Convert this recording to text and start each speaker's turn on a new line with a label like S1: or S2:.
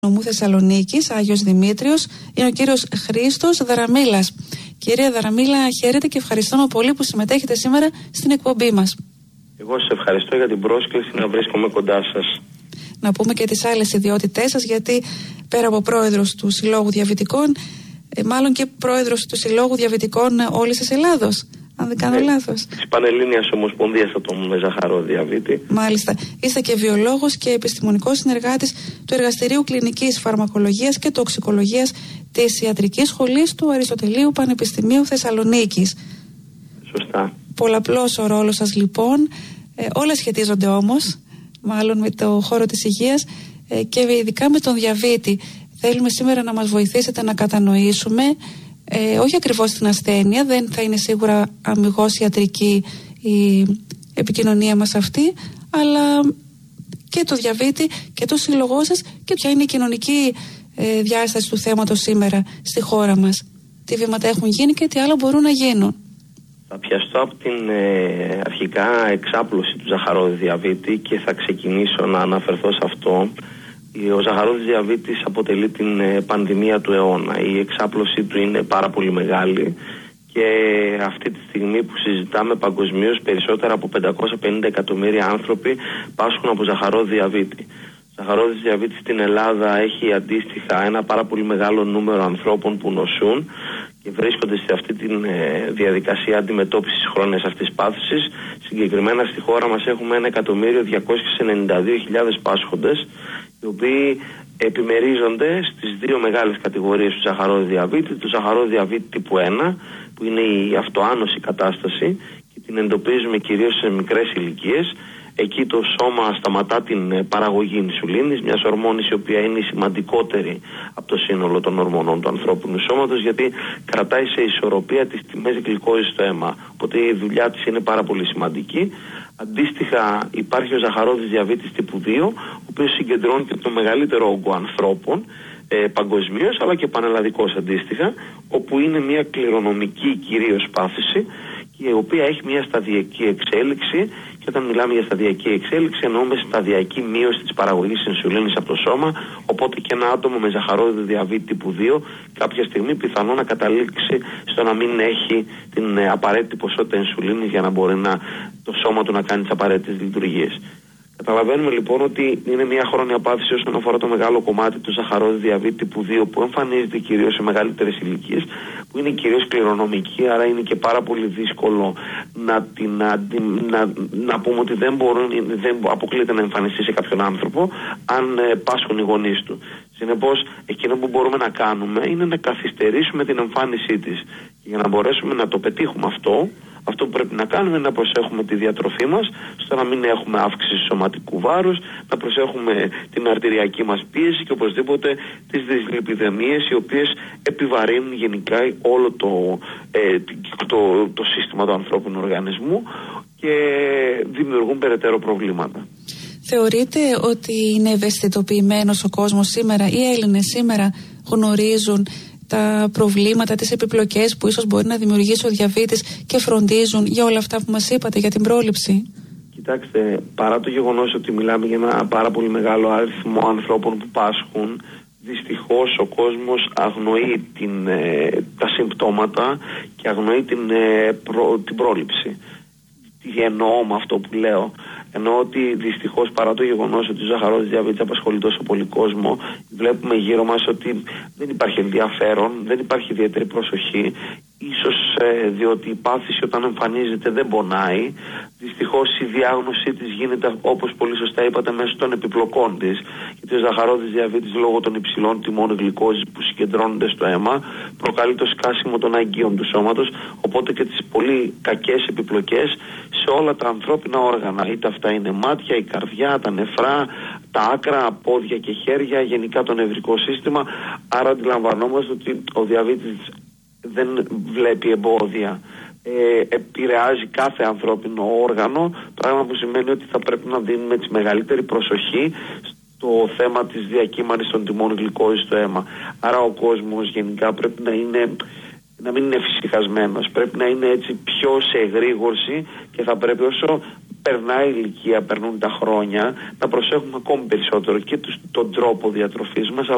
S1: Νομού Θεσσαλονίκης, Άγιος Δημήτριος, είναι ο κύριος Χρήστος Δαραμήλας. Κύριε Δαραμήλα, χαίρετε και ευχαριστούμε πολύ που συμμετέχετε σήμερα στην εκπομπή μας.
S2: Εγώ σας ευχαριστώ για την πρόσκληση να βρίσκομαι κοντά σας.
S1: Να πούμε και τις άλλες ιδιότητές σας, γιατί πέρα από πρόεδρος του Συλλόγου Διαβητικών, μάλλον και πρόεδρος του Συλλόγου Διαβητικών όλης της Ελλάδος, αν δεν κάνω λάθος.
S2: Της Πανελλήνιας Ομοσπονδίας Ατόμων με Ζαχαρό-Διαβήτη.
S1: Μάλιστα. Είστε και βιολόγος και επιστημονικός συνεργάτης του Εργαστηρίου Κλινικής Φαρμακολογίας και Τοξικολογίας της Ιατρικής Σχολής του Αριστοτελείου Πανεπιστημίου Θεσσαλονίκης.
S2: Σωστά.
S1: Πολλαπλός ο ρόλος σας λοιπόν. Όλα σχετίζονται όμως, μάλλον με το χώρο της υγείας και ειδικά με τον διαβήτη. Θέλουμε σήμερα να μας βοηθήσετε να κατανοήσουμε όχι ακριβώς την ασθένεια, δεν θα είναι σίγουρα αμιγώς ιατρική η επικοινωνία μας αυτή, αλλά και το διαβήτη και το σύλλογό σας και ποια είναι η κοινωνική διάσταση του θέματος σήμερα στη χώρα μας. Τι βήματα έχουν γίνει και τι άλλο μπορούν να γίνουν.
S2: Θα πιαστώ από την αρχικά εξάπλωση του ζαχαρόδι διαβήτη και θα ξεκινήσω να αναφερθώ σε αυτό. Ο ζαχαρόδις διαβήτης αποτελεί την πανδημία του αιώνα. Η εξάπλωσή του είναι πάρα πολύ μεγάλη και αυτή τη στιγμή που συζητάμε παγκοσμίως, περισσότερα από 550 εκατομμύρια άνθρωποι πάσχουν από ζαχαρόδι διαβήτη. Ο ζαχαρόδις διαβήτης στην Ελλάδα έχει αντίστοιχα ένα πάρα πολύ μεγάλο νούμερο ανθρώπων που νοσούν και βρίσκονται σε αυτή τη διαδικασία αντιμετώπισης χρόνιας αυτής πάθησης. Συγκεκριμένα στη χώρα μας έχουμε 1.292.000 πάσχοντες, οι οποίοι επιμερίζονται στις δύο μεγάλες κατηγορίες του ζαχαρόδι διαβήτη. Το ζαχαρόδι διαβήτη τύπου 1, που είναι η αυτοάνωση κατάσταση και την εντοπίζουμε κυρίως σε μικρές ηλικίες. Εκεί το σώμα σταματά την παραγωγή ινσουλίνης, μιας ορμόνης η οποία είναι η σημαντικότερη από το σύνολο των ορμονών του ανθρώπινου σώματος, γιατί κρατάει σε ισορροπία τις τιμές γλυκόζης στο αίμα. Οπότε η δουλειά της είναι πάρα πολύ σημαντική. Αντίστοιχα υπάρχει ο ζαχαρόδις διαβήτης τύπου 2, ο οποίος συγκεντρώνει και το μεγαλύτερο όγκο ανθρώπων παγκοσμίως, αλλά και πανελλαδικός αντίστοιχα, όπου είναι μια κληρονομική κυρίως πάθηση, η οποία έχει μια σταδιακή εξέλιξη. Και όταν μιλάμε για σταδιακή εξέλιξη, εννοούμε σταδιακή μείωση της παραγωγής ινσουλίνης από το σώμα. Οπότε και ένα άτομο με ζαχαρόδι διαβήτη τύπου 2 κάποια στιγμή πιθανό να καταλήξει στο να μην έχει την απαραίτητη ποσότητα ινσουλίνης για να μπορεί το σώμα του να κάνει τις απαραίτητες λειτουργίες. Καταλαβαίνουμε λοιπόν ότι είναι μια χρόνια πάθηση όσον αφορά το μεγάλο κομμάτι του ζαχαρόδι διαβήτη τύπου 2, που εμφανίζεται κυρίως σε μεγαλύτερες ηλικίες, που είναι κυρίως κληρονομική, άρα είναι και πάρα πολύ δύσκολο να πούμε ότι δεν αποκλείται να εμφανιστεί σε κάποιον άνθρωπο αν πάσχουν οι γονείς του. Συνεπώς, εκείνο που μπορούμε να κάνουμε είναι να καθυστερήσουμε την εμφάνισή της. Και για να μπορέσουμε να το πετύχουμε αυτό που πρέπει να κάνουμε είναι να προσέχουμε τη διατροφή μας, ώστε να μην έχουμε αύξηση σωματικού βάρους, να προσέχουμε την αρτηριακή μας πίεση και οπωσδήποτε τις δυσλιπιδεμίες, οι οποίες επιβαρύνουν γενικά όλο το σύστημα του ανθρώπινου οργανισμού και δημιουργούν περαιτέρω προβλήματα.
S1: Θεωρείτε ότι είναι ευαισθητοποιημένος ο κόσμος σήμερα, οι Έλληνες σήμερα γνωρίζουν τα προβλήματα, τις επιπλοκές που ίσως μπορεί να δημιουργήσει ο διαβήτης και φροντίζουν για όλα αυτά που μας είπατε για την πρόληψη?
S2: Κοιτάξτε, παρά το γεγονός ότι μιλάμε για ένα πάρα πολύ μεγάλο αριθμό ανθρώπων που πάσχουν, δυστυχώς ο κόσμος αγνοεί τα συμπτώματα και αγνοεί την πρόληψη. Τι εννοώ με αυτό που λέω? Εννοώ ότι δυστυχώς, παρά το γεγονός ότι ο ζαχαρόδις διαβήτης απασχολεί τόσο πολύ κόσμο, βλέπουμε γύρω μας ότι δεν υπάρχει ενδιαφέρον, δεν υπάρχει ιδιαίτερη προσοχή. Ίσως διότι η πάθηση όταν εμφανίζεται δεν πονάει. Δυστυχώς η διάγνωσή της γίνεται, όπως πολύ σωστά είπατε, μέσω των επιπλοκών της. Γιατί ο ζαχαρόδις διαβήτης, λόγω των υψηλών τιμών γλυκόζης που συγκεντρώνονται στο αίμα, προκαλεί το σκάσιμο των αγκίων του σώματος, οπότε και τις πολύ κακές επιπλοκές σε όλα τα ανθρώπινα όργανα. Είτε αυτά είναι μάτια, η καρδιά, τα νεφρά, τα άκρα, πόδια και χέρια, γενικά το νευρικό σύστημα. Άρα αντιλαμβανόμαστε ότι ο διαβήτης δεν βλέπει εμπόδια. Επηρεάζει κάθε ανθρώπινο όργανο, πράγμα που σημαίνει ότι θα πρέπει να δίνουμε τη μεγαλύτερη προσοχή στο θέμα της διακύμανσης των τιμών γλυκόζης στο αίμα. Άρα ο κόσμος γενικά πρέπει να μην είναι εφησυχασμένος, πρέπει να είναι έτσι πιο σε εγρήγορση και θα πρέπει όσο περνάει η ηλικία, περνούν τα χρόνια, να προσέχουμε ακόμη περισσότερο και τον τρόπο διατροφής μας,